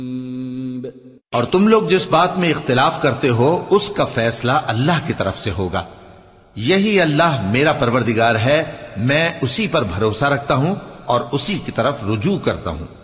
और तुम लोग जिस बात में इख्तिलाफ करते हो उसका फैसला अल्लाह की तरफ से होगा। यही अल्लाह मेरा परवरदिगार है, मैं उसी पर भरोसा रखता हूं और उसी की तरफ रुजू करता हूं।